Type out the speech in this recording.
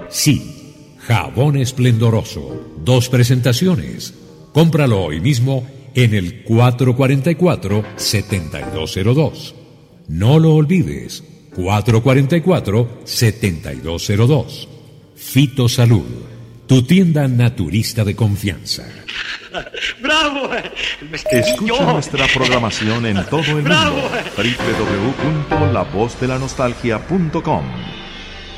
Sí, jabón esplendoroso. 2 presentaciones. Cómpralo hoy mismo en el 444-7202. No lo olvides, 444-7202. Fitosalud, tu tienda naturista de confianza. ¡Bravo! Escucha nuestra programación en todo el mundo. www.lavozdelanostaljia.com